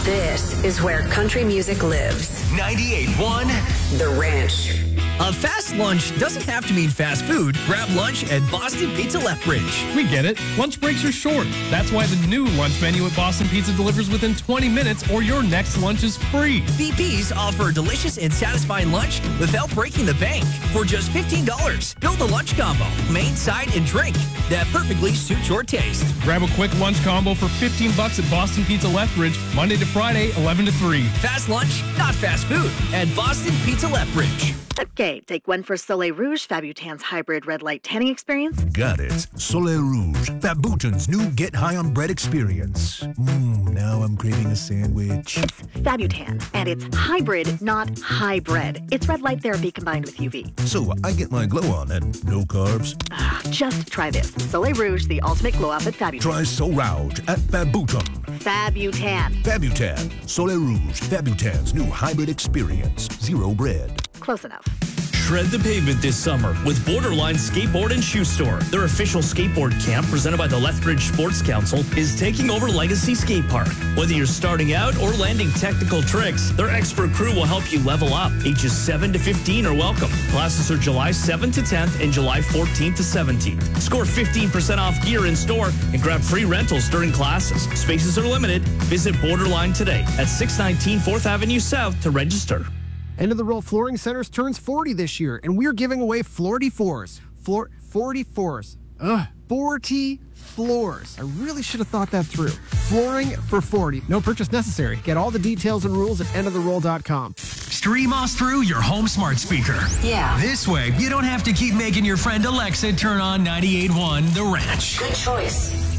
This is where country music lives. 98.1 The Ranch. A fast lunch doesn't have to mean fast food. Grab lunch at Boston Pizza Lethbridge. We get it. Lunch breaks are short. That's why the new lunch menu at Boston Pizza delivers within 20 minutes or your next lunch is free. BP's offer a delicious and satisfying lunch without breaking the bank. For just $15, build a lunch combo, main, side, and drink that perfectly suits your taste. Grab a quick lunch combo for $15 at Boston Pizza Lethbridge, Monday to Friday, 11 to 3. Fast lunch, not fast food, at Boston Pizza Lethbridge. Okay, take one for Soleil Rouge, Fabutan's hybrid red light tanning experience. Got it. Soleil Rouge, Fabutan's new Get High on Bread experience. Now I'm craving a sandwich. It's Fabutan, and it's hybrid, not hybrid. It's red light therapy combined with UV. So I get my glow on and no carbs. Just try this. Soleil Rouge, the ultimate glow up at Fabutan. Try So Rouge at Fabutan. Fabutan. Fabutan. Soleil Rouge, Fabutan's new hybrid experience. Zero bread. Close enough. Shred the pavement this summer with Borderline Skateboard and Shoe Store. Their official skateboard camp, presented by the Lethbridge Sports Council, is taking over Legacy Skate Park. Whether you're starting out or landing technical tricks, their expert crew will help you level up. Ages 7 to 15 are welcome. Classes are July 7th to 10th and July 14th to 17th. Score 15% off gear in store and grab free rentals during classes. Spaces are limited. Visit Borderline today at 619 4th Avenue South to register. End of the Roll Flooring Centers turns 40 this year, and we're giving away 40 floors. 40 floors. 40 floors. I really should have thought that through. Flooring for 40. No purchase necessary. Get all the details and rules at endoftheroll.com. Stream us through your home smart speaker. Yeah. This way, you don't have to keep making your friend Alexa turn on 98.1 The Ranch. Good choice.